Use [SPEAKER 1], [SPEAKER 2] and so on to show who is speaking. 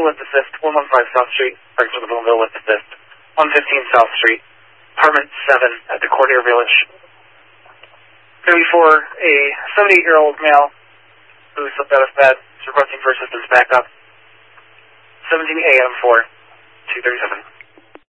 [SPEAKER 1] with assist, 115 South Street, Franklin Boonville with assist, 115 South Street, apartment 7 at the Cordier Village. Going to be for a 78-year-old male who slipped out of bed, is requesting for assistance backup, 17 AM for 237.